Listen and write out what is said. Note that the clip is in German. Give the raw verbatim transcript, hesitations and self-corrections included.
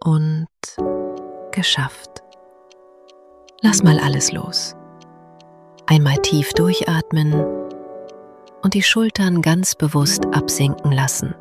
und geschafft. Lass mal alles los. Einmal tief durchatmen und die Schultern ganz bewusst absinken lassen.